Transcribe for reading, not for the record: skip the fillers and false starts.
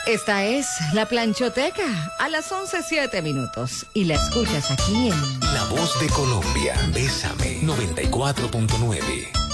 Esta es La Planchoteca a las 11:07 y la escuchas aquí en La Voz de Colombia. Bésame 94.9.